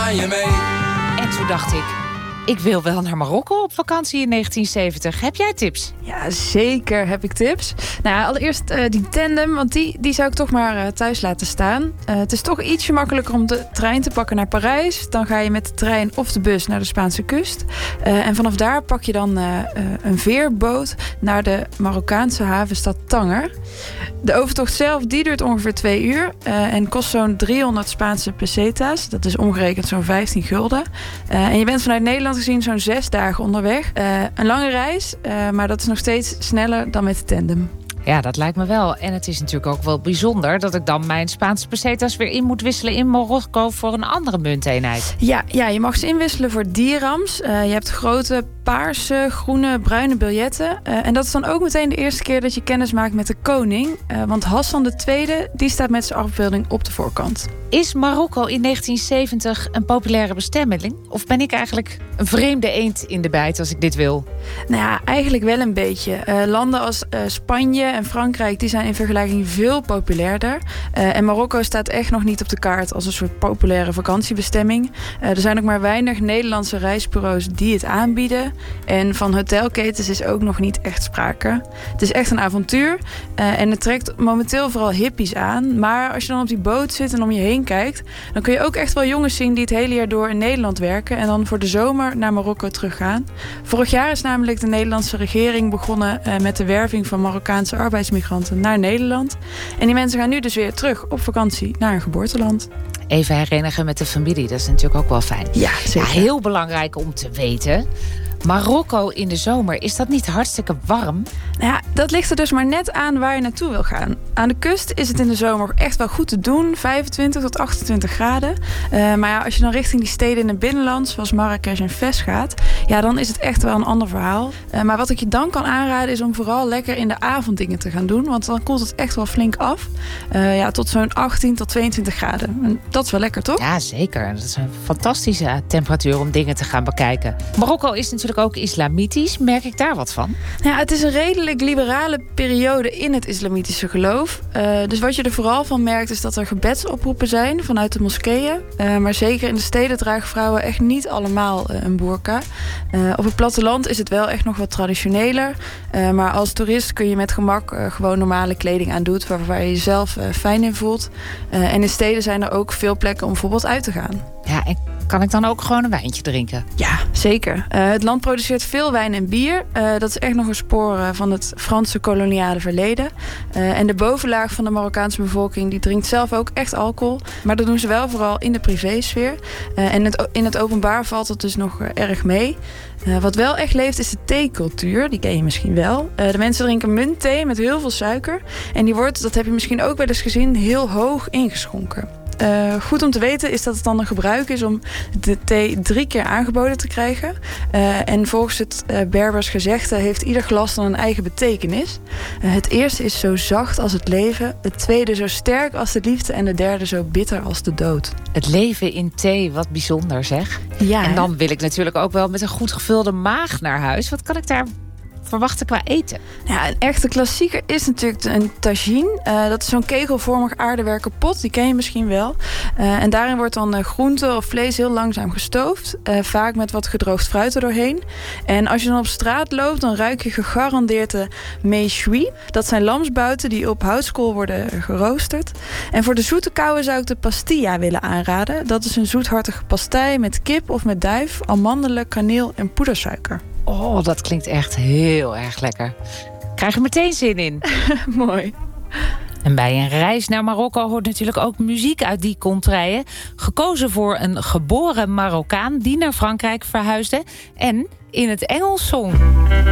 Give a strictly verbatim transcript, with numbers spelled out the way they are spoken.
ga je mee. En toen dacht ik, ik wil wel naar Marokko op vakantie in negentien zeventig. Heb jij tips? Ja, zeker heb ik tips. Nou, allereerst uh, die tandem, want die, die zou ik toch maar uh, thuis laten staan. Uh, het is toch ietsje makkelijker om de trein te pakken naar Parijs. Dan ga je met de trein of de bus naar de Spaanse kust. Uh, en vanaf daar pak je dan uh, uh, een veerboot naar de Marokkaanse havenstad Tanger. De overtocht zelf die duurt ongeveer twee uur uh, en kost zo'n driehonderd Spaanse pesetas. Dat is omgerekend zo'n vijftien gulden. Uh, en je bent vanuit Nederland gezien zo'n zes dagen onderweg. Uh, een lange reis, uh, maar dat is nog steeds sneller dan met de tandem. Ja, dat lijkt me wel. En het is natuurlijk ook wel bijzonder dat ik dan mijn Spaanse pesetas weer in moet wisselen in Marokko voor een andere munteenheid. Ja, ja, je mag ze inwisselen voor dirhams. Uh, je hebt grote paarse, groene, bruine biljetten. Uh, en dat is dan ook meteen de eerste keer dat je kennis maakt met de koning. Uh, want Hassan de Tweede, die staat met zijn afbeelding op de voorkant. Is Marokko in negentien zeventig een populaire bestemming? Of ben ik eigenlijk een vreemde eend in de bijt als ik dit wil? Nou ja, eigenlijk wel een beetje. Uh, landen als uh, Spanje en Frankrijk die zijn in vergelijking veel populairder. Uh, en Marokko staat echt nog niet op de kaart als een soort populaire vakantiebestemming. Uh, er zijn ook maar weinig Nederlandse reisbureaus die het aanbieden. En van hotelketens is ook nog niet echt sprake. Het is echt een avontuur. Uh, en het trekt momenteel vooral hippies aan. Maar als je dan op die boot zit en om je heen kijkt, dan kun je ook echt wel jongens zien die het hele jaar door in Nederland werken en dan voor de zomer naar Marokko teruggaan. Vorig jaar is namelijk de Nederlandse regering begonnen uh, met de werving van Marokkaanse arbeidsmigranten naar Nederland. En die mensen gaan nu dus weer terug op vakantie naar hun geboorteland. Even herinneren met de familie, dat is natuurlijk ook wel fijn. Ja, zeker. Ja, heel belangrijk om te weten. Marokko in de zomer, is dat niet hartstikke warm? Nou ja, dat ligt er dus maar net aan waar je naartoe wil gaan. Aan de kust is het in de zomer echt wel goed te doen, vijfentwintig tot achtentwintig graden. Uh, maar ja, als je dan richting die steden in het binnenland, zoals Marrakesh en Fes gaat, ja, dan is het echt wel een ander verhaal. Uh, maar wat ik je dan kan aanraden is om vooral lekker in de avond dingen te gaan doen, want dan koelt het echt wel flink af. Uh, ja, tot zo'n achttien tot tweeëntwintig graden. En dat is wel lekker, toch? Ja, zeker. Dat is een fantastische temperatuur om dingen te gaan bekijken. Marokko is natuurlijk ook islamitisch. Merk ik daar wat van? Ja, het is een redelijk liberale periode in het islamitische geloof. Uh, dus wat je er vooral van merkt is dat er gebedsoproepen zijn vanuit de moskeeën. Uh, maar zeker in de steden dragen vrouwen echt niet allemaal uh, een boerka. Uh, op het platteland is het wel echt nog wat traditioneler. Uh, maar als toerist kun je met gemak uh, gewoon normale kleding aandoen waar je jezelf uh, fijn in voelt. Uh, en in steden zijn er ook veel plekken om bijvoorbeeld uit te gaan. Ja, en kan ik dan ook gewoon een wijntje drinken? Ja, zeker. Uh, het land produceert veel wijn en bier. Uh, dat is echt nog een spoor uh, van het Franse koloniale verleden. Uh, en de bovenlaag van de Marokkaanse bevolking die drinkt zelf ook echt alcohol. Maar dat doen ze wel vooral in de privésfeer. Uh, en het, in het openbaar valt het dus nog uh, erg mee. Uh, wat wel echt leeft is de theecultuur. Die ken je misschien wel. Uh, de mensen drinken muntthee met heel veel suiker. En die wordt, dat heb je misschien ook wel eens gezien, heel hoog ingeschonken. Uh, goed om te weten is dat het dan een gebruik is om de thee drie keer aangeboden te krijgen. Uh, en volgens het uh, Berbers gezegde heeft ieder glas dan een eigen betekenis. Uh, het eerste is zo zacht als het leven. Het tweede zo sterk als de liefde. En de derde zo bitter als de dood. Het leven in thee, wat bijzonder zeg. Ja, en dan wil ik natuurlijk ook wel met een goed gevulde maag naar huis. Wat kan ik daar verwachten qua eten? Ja, een echte klassieker is natuurlijk een tagine. Uh, dat is zo'n kegelvormig aardewerken pot. Die ken je misschien wel. Uh, en daarin wordt dan uh, groente of vlees heel langzaam gestoofd. Uh, vaak met wat gedroogd fruit er doorheen. En als je dan op straat loopt, dan ruik je gegarandeerd de méchoui. Dat zijn lamsbouten die op houtskool worden geroosterd. En voor de zoete kouwen zou ik de pastilla willen aanraden. Dat is een zoethartige pastei met kip of met duif, amandelen, kaneel en poedersuiker. Oh, dat klinkt echt heel erg lekker. Krijg er meteen zin in. Mooi. En bij een reis naar Marokko hoort natuurlijk ook muziek uit die contraien. Gekozen voor een geboren Marokkaan die naar Frankrijk verhuisde en in het Engels zong.